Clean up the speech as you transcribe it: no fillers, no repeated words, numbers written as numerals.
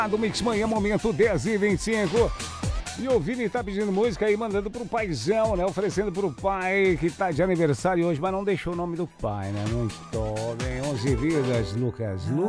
Do Mix Manhã, momento 10h25. E o Vini tá pedindo música aí, mandando pro paizão, né? Oferecendo pro pai que tá de aniversário hoje, mas não deixou o nome do pai, né? Muito bem. 11 vidas, Lucas.